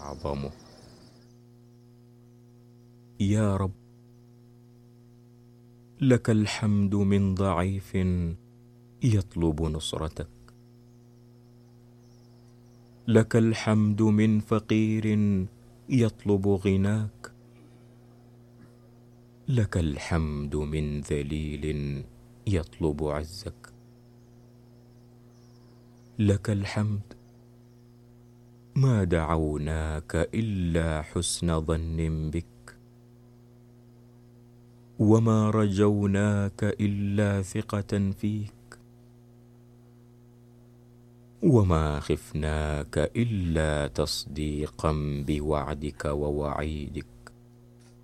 أعظمه. يا رب، لك الحمد من ضعيف يطلب نصرتك، لك الحمد من فقير يطلب غناك، لك الحمد من ذليل يطلب عزك، لك الحمد ما دعوناك إلا حسن ظن بك، وما رجوناك إلا ثقة فيك، وما خفناك إلا تصديقا بوعدك ووعيدك،